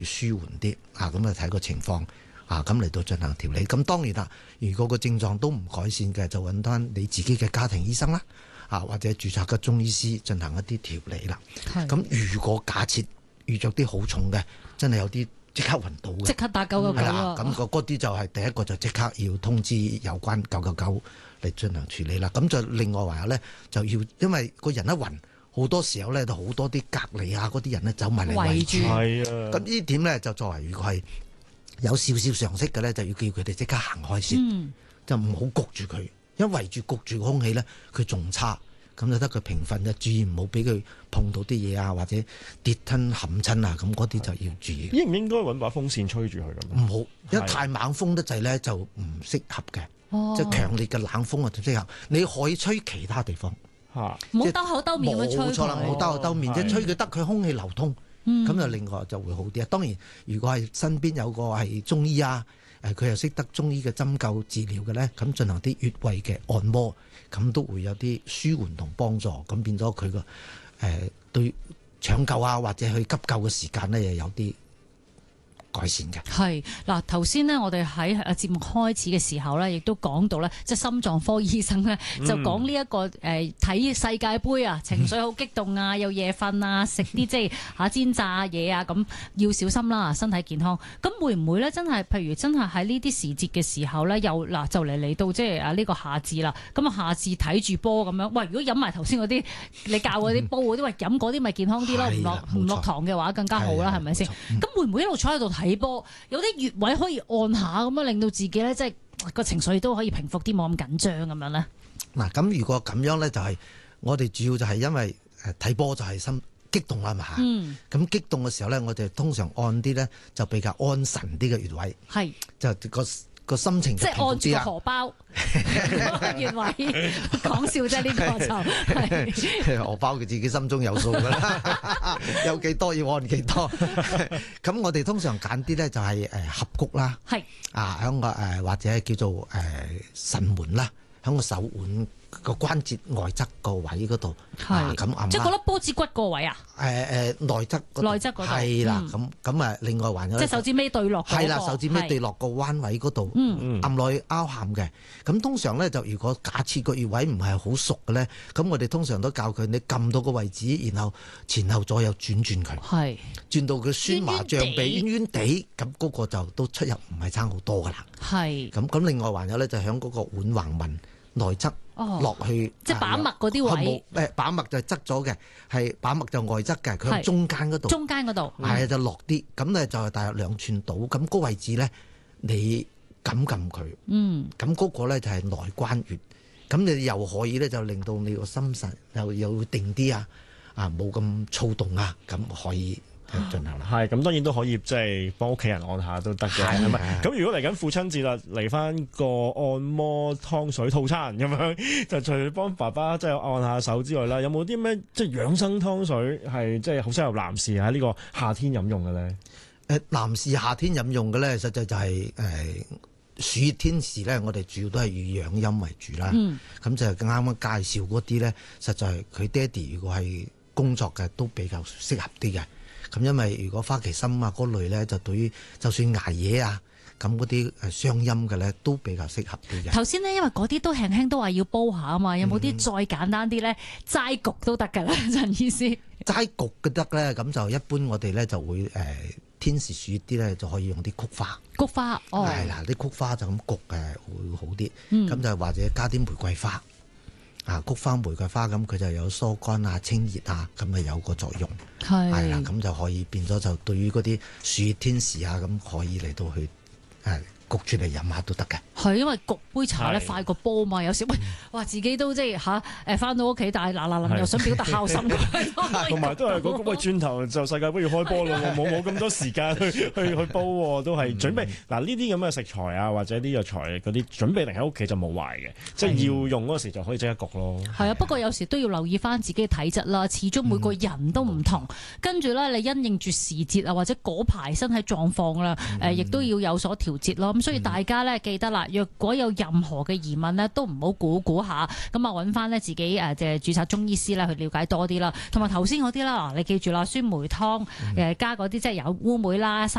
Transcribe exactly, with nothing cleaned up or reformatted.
舒緩啲啊，咁啊睇個情況啊，咁嚟到進行調理。咁當然啦，如果個症狀都唔改善嘅，就揾翻你自己嘅家庭醫生啦，啊或者註冊嘅中醫師進行一啲調理啦。咁如果假設遇着啲好重嘅，真係有啲即刻暈倒嘅， 即刻打九九九啊！ 咁嗰啲就係第一個就即刻要通知有關九九九嚟進行處理啦。咁就另外還有咧，就要因為個人一暈，好多時候咧就好多啲隔離啊嗰啲人咧走埋嚟圍住。 係啊。 咁呢點咧就作為如果係有少少常識嘅咧，就要叫佢哋即刻行開先，嗯、就唔好焗住佢，因為圍住焗住個空氣咧，佢仲差。咁就得佢平瞓，就注意唔好俾佢碰到啲嘢啊，或者跌親冚親啊，咁嗰啲就要注意。 應唔應該揾把風扇吹住佢咁？ 唔好，因為太猛風得滯咧就唔適合嘅，哦、即係強烈嘅冷風啊就適合。你可以吹其他地方， 嚇，唔好兜口兜面咁吹佢。冇錯啦， 唔好兜口兜面，即係吹佢得佢空氣流通，咁、嗯、就另外就會好啲啊。當然，如果係身邊有個係中醫啊。誒佢又識得中醫嘅針灸治療嘅咧，咁進行啲穴位嘅按摩，咁都會有啲舒緩同幫助，咁變咗佢個誒對搶救啊或者去急救嘅時間咧，又有啲改善嘅。 係嗱，頭先呢，我哋喺誒節目開始嘅時候咧，亦都講到咧，即係心臟科醫生咧就講呢一個誒睇世界盃啊，情緒好激動啊，又夜瞓啊，食啲即係嚇煎炸嘢啊，咁要小心啦，身體健康。咁會唔會咧真係譬如真係喺呢啲時節嘅時候咧，又嗱就嚟嚟到即係啊呢個夏至啦，咁啊夏至睇住波咁樣，喂，如果飲埋頭先嗰啲你教嗰啲煲嗰啲，喂飲嗰啲咪健康啲咯，唔落唔落糖嘅話更加好啦，係咪先？咁會唔會一路坐喺度睇波，有啲穴位可以按下咁樣，令到自己咧即係個情緒都可以平復啲，冇咁緊張咁樣咧？ 嗱，咁如果咁樣咧，就係我哋主要就係因為誒睇波就係心激動啦嘛嚇，咁、嗯、激動嘅時候咧，我哋通常按啲咧就比較安神啲嘅穴位，係就個個心情就平復啲啦。即係按住個荷包穴位，講笑啫，呢個就荷包佢自己心中有數噶啦，有幾多要按幾多。咁我哋通常揀啲咧就係誒合谷啦，係啊響個誒或者叫做誒神門啦，響個手腕個關節外側個位嗰度，係咁按。即係嗰粒波子骨個位啊？誒誒內側內側嗰度係啦，咁咁啊，另外還有即係手指尾對落係啦，手指尾對落個彎位嗰度，按落去凹陷嘅。咁通常咧就如果假設個穴位唔係好熟嘅咧，咁我哋通常都教佢你撳到個位置，然後前後左右轉轉佢，係轉到佢酸麻脹痹冤冤地，咁嗰個就都出入唔係差好多噶啦。係咁咁，另外還有咧就響嗰個腕橫紋內側落去，哦、即係把脈嗰啲位。誒，把脈就係側咗嘅，係把脈就外側嘅，佢喺中間嗰度。中間嗰度係啊，就落啲，咁咧就係大約兩寸到。咁、那、嗰個位置咧，你撳撳佢。嗯。咁嗰個咧就係內關穴。咁你又可以咧就令到你個心神又又定啲啊，啊冇咁躁動啊，咁可以。進行啦，係咁當然都可以即係幫屋企人按下都得嘅，係咪？咁如果嚟緊父親節啦，嚟翻個按摩湯水套餐咁樣，就除咗幫爸爸即係按下手之外啦，有冇啲咩即係養生湯水係即係好適合男士喺呢個夏天飲用嘅咧？誒，男士夏天飲用嘅咧，實際就係誒暑熱天時咧，我哋主要都係以養陰為主啦。咁、嗯、就啱啱介紹嗰啲咧，實在佢爹哋如果係工作嘅，都比較適合啲嘅。咁因為如果花旗參啊嗰類咧，就對於就算捱夜啊咁嗰啲誒傷陰嘅咧，都比較適合啲嘅。 頭先呢，因為嗰啲都輕輕都話要煲下啊嘛，有冇啲再簡單啲咧？齋焗都得㗎啦，陳醫師。 齋焗嘅得咧，咁就一般我哋咧就會誒、呃、天時暑熱啲咧，就可以用啲菊花。菊花哦，係啦，啲菊花就咁焗誒會好啲。咁、嗯、就或者加啲玫瑰花。啊，菊花、玫瑰花咁佢就有疏肝啊、清熱啊，咁啊有個作用，係啦，咁就可以變咗就對於嗰啲暑熱天時啊，咁可以嚟到去誒焗住嚟飲下都得嘅。係因為焗杯茶咧快過煲嘛，有時喂哇自己都即係嚇誒翻到屋企，但係嗱嗱臨又想表達孝心， 同埋都係嗰喂轉頭就世界盃要開波咯，冇冇咁多時間去去去煲喎，都係準備嗱呢啲咁嘅食材啊，或者啲藥材嗰啲準備定喺屋企就冇壞嘅，即係要用嗰時就可以即刻焗咯。係啊，不過有時都要留意翻自己嘅體質啦，始終每個人都唔同，跟住咧你因應住時節啊或者嗰排身體狀況啦，誒亦都要有所調節咯。 咁所以大家咧記得啦，若果有任何嘅疑問呢，都唔好估估下，咁啊揾翻呢自己誒即係註冊中醫師咧去了解多啲啦。同埋頭先嗰啲啦，你記住啦，酸梅湯誒加嗰啲即係有烏梅啦。